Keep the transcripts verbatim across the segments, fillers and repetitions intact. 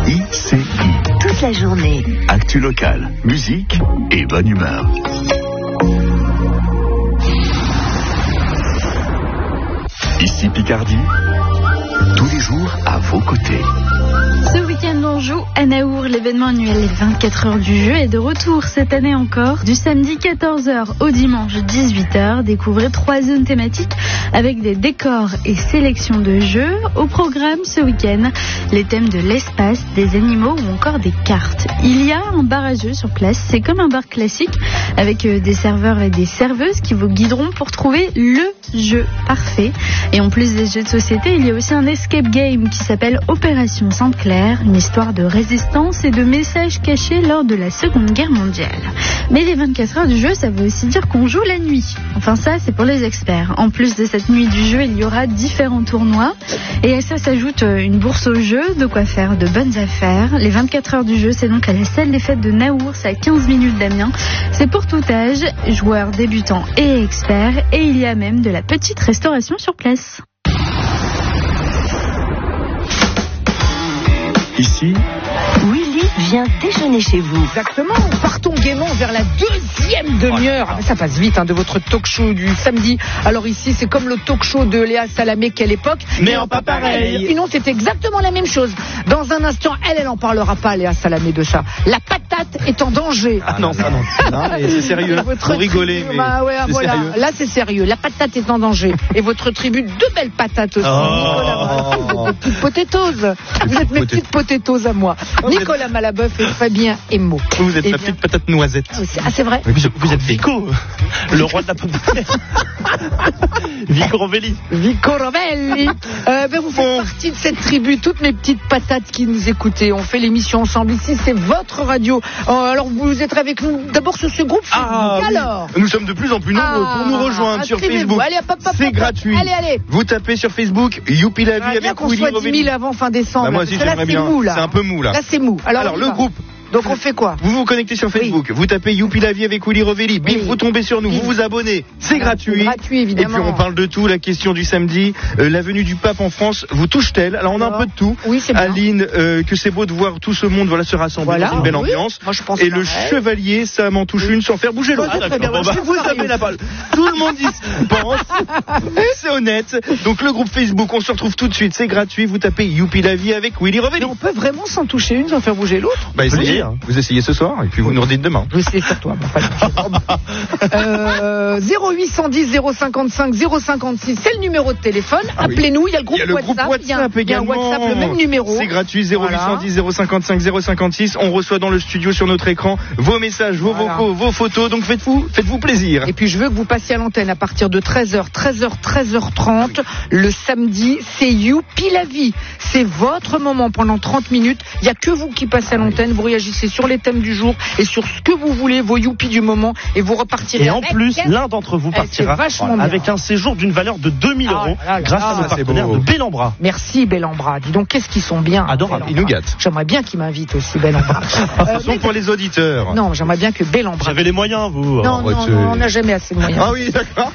I C I. Toute la journée. Actu local, musique et bonne humeur. Ici Picardie, tous les jours à vos côtés. Ce week-end, on joue à Naour. L'événement annuel Les vingt-quatre heures du jeu est de retour cette année encore. Du samedi quatorze heures au dimanche dix-huit heures, découvrez trois zones thématiques avec des décors et sélections de jeux. Au programme ce week-end, les thèmes de l'espace, des animaux ou encore des cartes. Il y a un bar à jeux sur place. C'est comme un bar classique avec des serveurs et des serveuses qui vous guideront pour trouver le jeu parfait. Et en plus des jeux de société, il y a aussi un escape game qui s'appelle Opération Sainte-Claire, une histoire de résistance et de messages cachés lors de la Seconde Guerre mondiale. Mais les vingt-quatre heures du jeu, ça veut aussi dire qu'on joue la nuit. Enfin ça, c'est pour les experts. En plus de cette nuit du jeu, il y aura différents tournois. Et à ça s'ajoute une bourse au jeu, de quoi faire de bonnes affaires. Les vingt-quatre heures du jeu, c'est donc à la salle des fêtes de Naour, c'est à quinze minutes d'Amiens. C'est pour tout âge, joueurs, débutants et experts. Et il y a même de la petite restauration sur place. Ici, Willy vient déjeuner chez vous. Exactement, partons gaiement vers la deuxième demi-heure. Ah, ça passe vite hein, de votre talk show du samedi. Alors ici, c'est comme le talk show de Léa Salamé, quelle époque. Mais en pas pareil. Sinon, c'est exactement la même chose. Dans un instant, elle, elle en parlera pas, Léa Salamé, de ça. La patate est en danger. Ah non, ça non. Non, mais c'est sérieux. Vous rigolez, mais bah, ouais, c'est voilà. sérieux. Là, c'est sérieux. La patate est en danger. Et votre tribu, deux belles patates aussi. Oh. Nicolas, vous êtes des petites potatoes. Vous êtes mes Poté- petites potatoes à moi. Oh, vous Nicolas Malaboeuf et Fabien Emo. Vous êtes Eh la bien- petite patate noisette. Ah, c'est vrai. Oui, vous, vous êtes Vico, le roi de la patate. Vico Rovelli. Vico Rovelli. Euh, ben vous faites Bon. partie de cette tribu, toutes mes petites patates qui nous écoutez. On fait l'émission ensemble ici, c'est votre radio. Euh, alors vous êtes avec nous d'abord sur ce groupe Facebook. Ah, oui. Alors Nous sommes de plus en plus nombreux Ah, pour nous rejoindre sur inscrivez-vous. Facebook. Allez, hop, hop, hop, C'est hop, hop. gratuit. Allez, allez. Vous tapez sur Facebook Youpi la vie J'aimerais bien avec qu'on Willy soit dix Rovelli. mille avant fin décembre. Bah, moi là, aussi parce que j'aimerais là, c'est bien. mou, là. C'est un peu mou là. Là c'est mou. Alors, Alors on y le va. groupe. Donc on fait quoi? Vous vous connectez sur Facebook, vous tapez Youpi la vie avec Willy Rovelli, bim, Oui. vous tombez sur nous, Oui. vous vous abonnez, c'est Voilà, gratuit. c'est gratuit, Et évidemment. puis on parle de tout, la question du samedi, euh, la venue du pape en France, vous touche-t-elle? Alors on a un Alors, peu de tout. oui, c'est bien. Aline, euh, que c'est beau de voir tout ce monde voilà, se rassembler Voilà, dans une belle oui. ambiance. Moi, je pense Et le pareil. chevalier, ça m'en touche une sans faire bouger l'autre. Ah, c'est très bien. Bon, bah, Je vous vous sérieux. avez la balle. Tout le monde y pense. C'est honnête. Donc le groupe Facebook, on se retrouve tout de suite, c'est gratuit. Vous tapez Youpi la vie avec Willy Mais Rovelli. on peut vraiment s'en toucher une sans faire bouger l'autre? Bah essayez, Oui. vous essayez ce soir et puis vous nous redites demain. Je sais sur toi. Bon, enfin, euh, zéro huit cent dix zéro cinquante-cinq zéro cinquante-six, c'est le numéro de téléphone. Ah oui. Appelez-nous, il y a le groupe Il y a le WhatsApp. groupe il y a un- WhatsApp il y a un également. WhatsApp, le même numéro. C'est gratuit, zéro huit cent dix zéro cinquante-cinq zéro cinquante-six. On reçoit dans le studio sur notre écran vos messages, vos Voilà. vocaux, vos photos. Donc faites-vous, faites-vous plaisir. Et puis je veux que vous passiez à l'antenne à partir de treize heures, treize heures, treize heures trente. Le samedi, c'est Youpi la vie. C'est votre moment pendant trente minutes. Il n'y a que vous qui passez à l'antenne. Vous réagissez sur les thèmes du jour et sur ce que vous voulez, vos Youpi du moment. Et vous repartirez Et en avec- plus, l'un d'entre vous Eh, partira c'est vachement bien. avec un séjour d'une valeur de deux mille Ah euros là là grâce là, à nos c'est partenaires beau. de Bellambra. Merci Bellambra. Dis donc, qu'est-ce qu'ils sont bien. Adorable. Bellambra. Ils nous gâtent. J'aimerais bien qu'ils m'invitent aussi, Bellambra. Ce sont pour les auditeurs. Non, j'aimerais bien que Bellambra. J'avais les moyens, vous. Non, non, arrêtez. non, on n'a jamais assez de moyens. Ah oui, d'accord.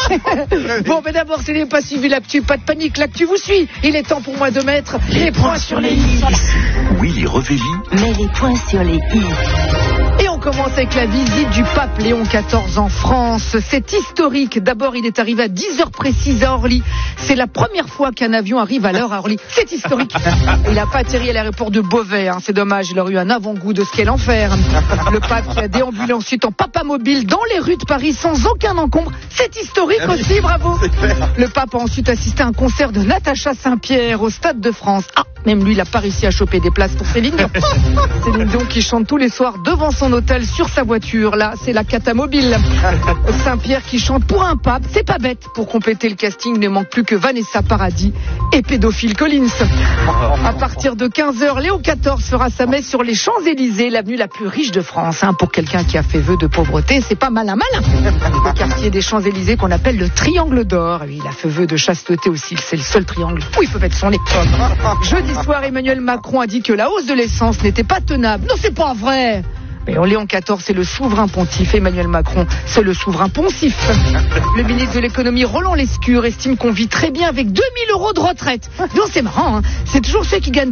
Bon, mais d'abord, si vous n'avez pas suivi l'actu, pas de panique, l'actu vous suit. Il est temps pour moi de mettre les points sur les i. Willy Rovelli, Mets les points sur les i. Et on commence avec la visite du pape Léon quatorze en France. C'est historique. D'abord, il est arrivé à dix heures précises à Orly. C'est la première fois qu'un avion arrive à l'heure à Orly. C'est historique. Il n'a pas atterri à l'aéroport de Beauvais. Hein. C'est dommage. Il aurait eu un avant-goût de ce qu'est l'enfer. Le pape qui a déambulé ensuite en papamobile dans les rues de Paris sans aucun encombre. C'est historique aussi. Bravo. Le pape a ensuite assisté à un concert de Natacha Saint-Pierre au Stade de France. Ah, même lui, il n'a pas réussi à choper des places pour Céline Dion. Céline Dion qui chante tous les soirs devant son hôtel sur sa voiture. Là, c'est la catamobile. Saint-Pierre qui chante pour un pape. C'est pas bête. Pour compléter le casting, il ne manque plus que Vanessa Paradis et Pédophile Collins. À partir de quinze heures, Léon quatorze fera sa messe sur les Champs-Élysées, l'avenue la plus riche de France. Hein, pour quelqu'un qui a fait vœu de pauvreté, c'est pas malin malin. Le quartier des Champs-Élysées qu'on appelle le Triangle d'Or. Oui, il a fait vœu de chasteté aussi. C'est le seul triangle où il peut mettre son nez. Jeudi soir, Emmanuel Macron a dit que la hausse de l'essence n'était pas tenable. Non, c'est pas vrai. Mais Léon quatorze, c'est le souverain pontife. Emmanuel Macron, c'est le souverain poncif. Le ministre de l'économie, Roland Lescure, estime qu'on vit très bien avec deux mille euros de retraite. Non, c'est marrant, hein. C'est toujours ceux qui gagnent